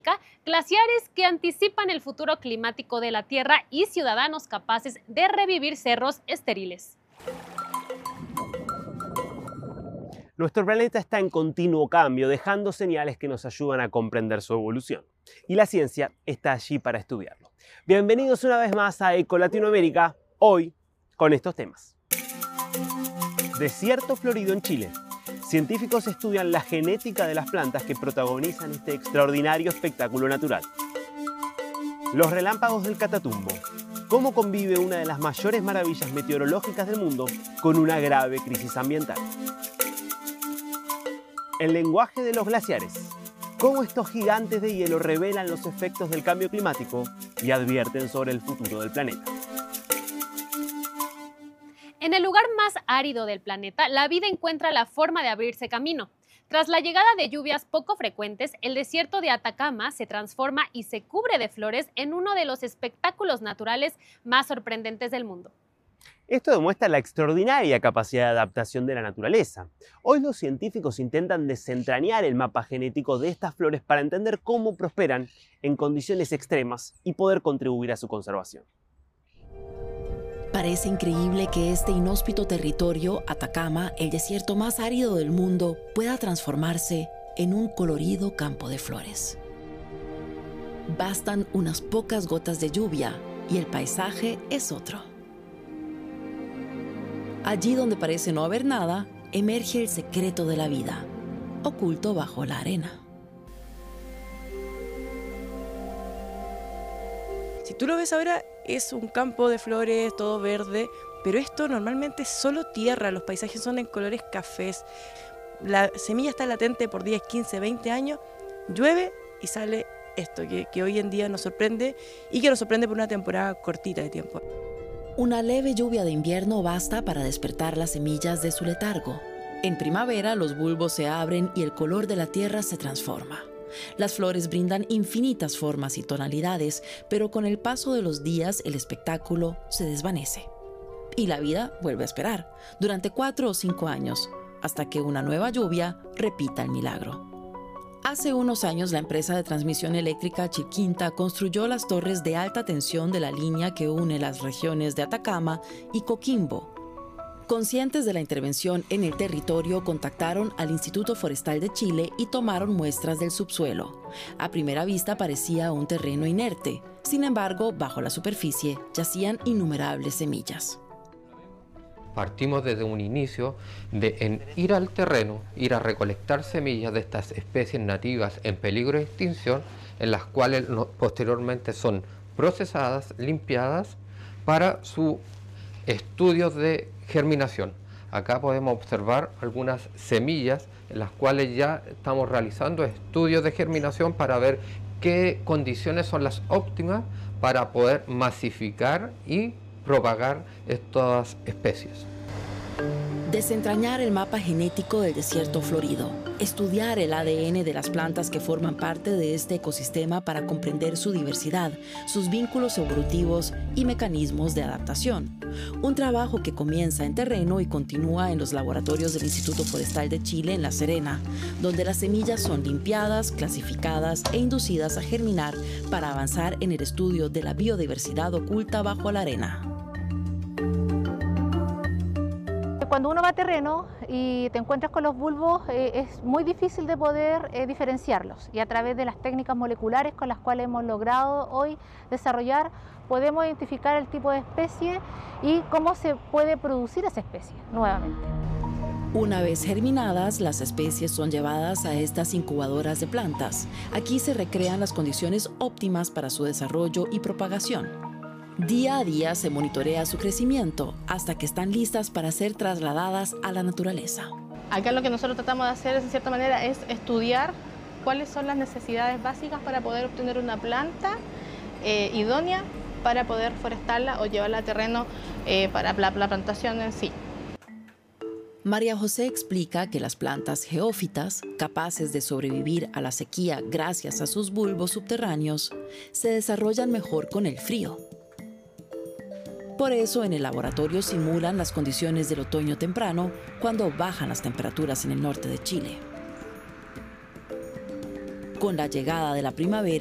glaciares que anticipan el futuro climático de la Tierra y ciudadanos capaces de revivir cerros estériles. Nuestro planeta está en continuo cambio, dejando señales que nos ayudan a comprender su evolución. Y la ciencia está allí para estudiarlo. Bienvenidos una vez más a Eco Latinoamérica, hoy con estos temas. Desierto florido en Chile. Científicos estudian la genética de las plantas que protagonizan este extraordinario espectáculo natural. Los relámpagos del Catatumbo. ¿Cómo convive una de las mayores maravillas meteorológicas del mundo con una grave crisis ambiental? El lenguaje de los glaciares. Cómo estos gigantes de hielo revelan los efectos del cambio climático y advierten sobre el futuro del planeta. En el lugar más árido del planeta, la vida encuentra la forma de abrirse camino. Tras la llegada de lluvias poco frecuentes, el desierto de Atacama se transforma y se cubre de flores en uno de los espectáculos naturales más sorprendentes del mundo. Esto demuestra la extraordinaria capacidad de adaptación de la naturaleza. Hoy los científicos intentan desentrañar el mapa genético de estas flores para entender cómo prosperan en condiciones extremas y poder contribuir a su conservación. Parece increíble que este inhóspito territorio, Atacama, el desierto más árido del mundo, pueda transformarse en un colorido campo de flores. Bastan unas pocas gotas de lluvia y el paisaje es otro. Allí donde parece no haber nada, emerge el secreto de la vida, oculto bajo la arena. Si tú lo ves ahora, es un campo de flores, todo verde, pero esto normalmente es solo tierra, los paisajes son en colores cafés. La semilla está latente por 10, 15, 20 años, llueve y sale esto, que hoy en día nos sorprende y que nos sorprende por una temporada cortita de tiempo. Una leve lluvia de invierno basta para despertar las semillas de su letargo. En primavera, los bulbos se abren y el color de la tierra se transforma. Las flores brindan infinitas formas y tonalidades, pero con el paso de los días el espectáculo se desvanece. Y la vida vuelve a esperar, durante 4 o 5 años, hasta que una nueva lluvia repita el milagro. Hace unos años la empresa de transmisión eléctrica Chilquinta construyó las torres de alta tensión de la línea que une las regiones de Atacama y Coquimbo. Conscientes de la intervención en el territorio, contactaron al Instituto Forestal de Chile y tomaron muestras del subsuelo. A primera vista parecía un terreno inerte. Sin embargo, bajo la superficie yacían innumerables semillas. Partimos desde un inicio de ir al terreno, ir a recolectar semillas de estas especies nativas en peligro de extinción, en las cuales posteriormente son procesadas, limpiadas para su estudios de germinación. Acá podemos observar algunas semillas en las cuales ya estamos realizando estudios de germinación para ver qué condiciones son las óptimas para poder masificar y propagar estas especies. Desentrañar el mapa genético del desierto florido, estudiar el ADN de las plantas que forman parte de este ecosistema para comprender su diversidad, sus vínculos evolutivos y mecanismos de adaptación. Un trabajo que comienza en terreno y continúa en los laboratorios del Instituto Forestal de Chile en La Serena, donde las semillas son limpiadas, clasificadas e inducidas a germinar para avanzar en el estudio de la biodiversidad oculta bajo la arena. Cuando uno va a terreno y te encuentras con los bulbos, es muy difícil de poder diferenciarlos, y a través de las técnicas moleculares con las cuales hemos logrado hoy desarrollar, podemos identificar el tipo de especie y cómo se puede producir esa especie nuevamente. Una vez germinadas, las especies son llevadas a estas incubadoras de plantas. Aquí se recrean las condiciones óptimas para su desarrollo y propagación. Día a día se monitorea su crecimiento hasta que están listas para ser trasladadas a la naturaleza. Acá lo que nosotros tratamos de hacer, de cierta manera, es estudiar cuáles son las necesidades básicas para poder obtener una planta idónea para poder forestarla o llevarla a terreno para la plantación en sí. María José explica que las plantas geófitas, capaces de sobrevivir a la sequía gracias a sus bulbos subterráneos, se desarrollan mejor con el frío. Por eso en el laboratorio simulan las condiciones del otoño temprano cuando bajan las temperaturas en el norte de Chile. Con la llegada de la primavera,